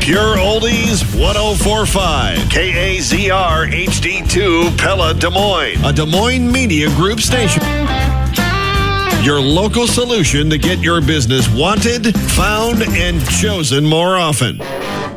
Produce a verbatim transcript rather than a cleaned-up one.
Pure Oldies ten forty-five. K A Z R H D two Pella, Des Moines. A Des Moines Media Group station. Your local solution to get your business wanted, found, and chosen more often.